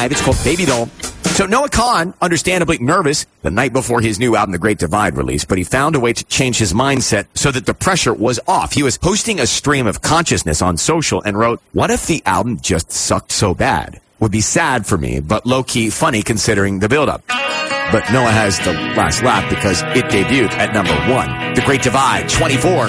5. It's called Baby Doll. So Noah Kahan, understandably nervous the night before his new album, The Great Divide, released, but he found a way to change his mindset so that the pressure was off. He was hosting a stream of consciousness on social and wrote, "What if the album just sucked so bad? Would be sad for me, but low-key funny considering the build-up." But Noah has the last laugh because it debuted at number 1. The Great Divide, 24.